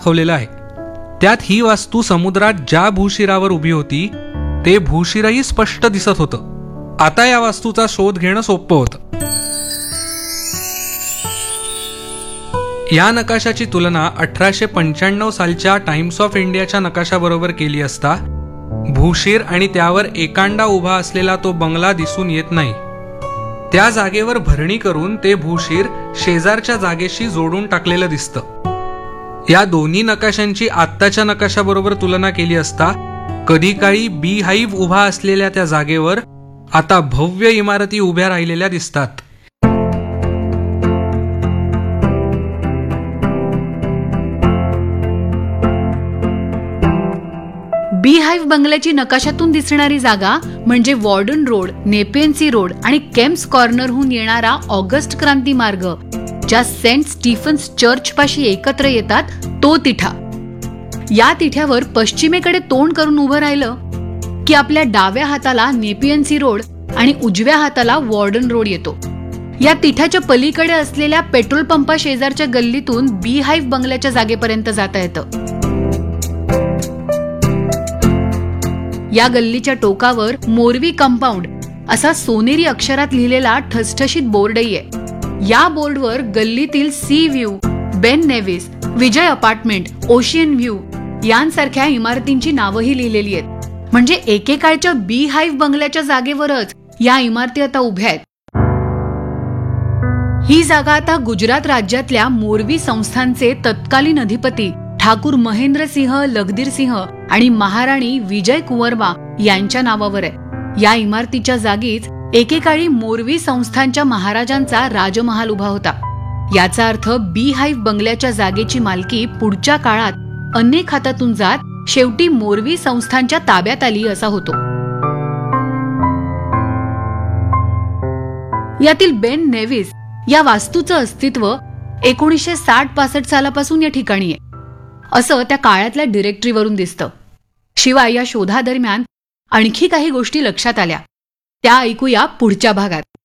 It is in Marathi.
दाखवलेलं आहे. त्यात ही वास्तू समुद्रात ज्या भूशिरावर उभी होती ते भूशिरही स्पष्ट दिसत होतं. आता या वास्तूचा शोध घेणं सोपं होतं. या नकाशाची तुलना 1895 सालच्या टाइम्स ऑफ इंडियाच्या नकाशाबरोबर केली असता भूशिर आणि त्यावर एकांडा उभा असलेला तो बंगला दिसून येत नाही. त्या जागेवर भरणी करून ते भूशिर शेजारच्या जागेशी जोडून टाकलेलं दिसतं. या दोन्ही नकाशांची आत्ताच्या नकाशाबरोबर तुलना केली असता कधी काळी बी हाईव्ह उभा असलेल्या त्या जागेवर आता भव्य इमारती उभ्या राहिलेल्या दिसतात. बी हाईव्ह बंगल्याची नकाशातून दिसणारी जागा म्हणजे वॉर्डन रोड, नेपियन्सी रोड आणि केम्स कॉर्नरहून येणारा ऑगस्ट क्रांती मार्ग, ज्या सेंट स्टीफन्स चर्च पाशी एकत्र येतात तो तिठा. या तिठ्यावर पश्चिमेकडे तोंड करून उभं राहिलं की आपल्या डाव्या हाताला नेपियन्सी रोड आणि उजव्या हाताला वॉर्डन रोड येतो. या तिठ्याच्या पलीकडे असलेल्या पेट्रोल पंपा शेजारच्या गल्लीतून बी हाईव्ह बंगल्याच्या जागेपर्यंत जाता येतं. या गल्लीच्या टोकावर मोरवी कंपाऊंड असा सोनेरी अक्षरात लिहिलेला ठसठशीत बोर्डही आहे. या बोर्डवर गल्लीतील सी व्ह्यू, बेन नेव्हिस, विजय अपार्टमेंट, ओशियन व्ह्यू यांसारख्या इमारतींची नावंही लिहिलेली आहेत. म्हणजे एकेकाळच्या बी हाईव्ह बंगल्याच्या जागेवरच या इमारती आता उभ्या आहेत. ही जागा आता गुजरात राज्यातल्या मोरवी संस्थानचे तत्कालीन अधिपती ठाकूर महेंद्रसिंह लखदीरसिंह आणि महाराणी विजय कुंवरबा यांच्या नावावर आहे. या इमारतीच्या जागीच एकेकाळी मोरवी संस्थानच्या महाराजांचा राजमहाल उभा होता. याचा अर्थ बी हाईव्ह बंगल्याच्या जागेची मालकी पुढच्या काळात अनेक हातातून जात शेवटी मोरवी संस्थानच्या ताब्यात आली असा होतो. यातील बेन नेव्हिस या वास्तूचं अस्तित्व 1960-65 सालापासून या ठिकाणी आहे असं त्या काळातल्या डिरेक्टरीवरून दिसतं. शिवाय या शोधादरम्यान आणखी काही गोष्टी लक्षात आल्या, त्या ऐकूया पुढच्या भागात.